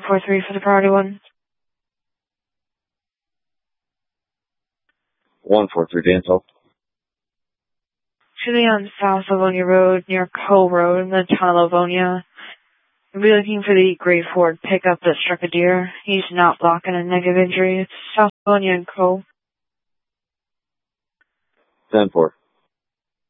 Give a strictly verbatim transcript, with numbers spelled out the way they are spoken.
four three for the priority one. one four three Dantel. Shooting on South Livonia Road near Coe Road in the town of Livonia. We'll be looking for the gray Ford pickup that struck a deer. He's not blocking a negative injury. It's South Livonia and Coe. ten four.